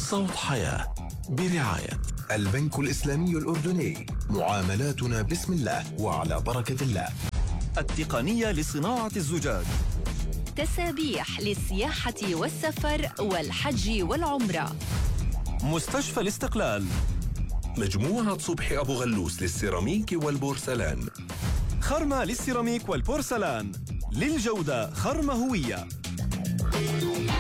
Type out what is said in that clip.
صوت حياة برعاية البنك الإسلامي الأردني. معاملاتنا بسم الله وعلى بركة الله. التقنية لصناعة الزجاج. تسابيح للسياحة والسفر والحج والعمرة. مستشفى الاستقلال. مجموعة صبحي أبو غلوس للسيراميك والبورسلان. خرمة للسيراميك والبورسلان، للجودة خرمة هوية.